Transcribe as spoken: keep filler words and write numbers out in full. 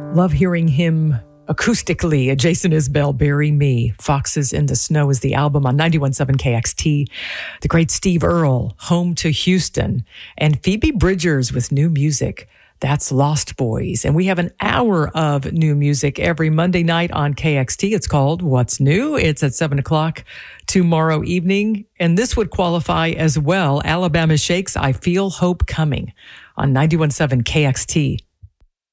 Love hearing him acoustically. Jason Isbell, Bury Me. Foxes in the Snow is the album on ninety-one point seven K X T. The great Steve Earle, Home to Houston. And Phoebe Bridgers with new music. That's Lost Boys. And we have an hour of new music every Monday night on K X T. It's called What's New? It's at seven o'clock tomorrow evening. And this would qualify as well. Alabama Shakes, I Feel Hope Coming on ninety-one point seven K X T.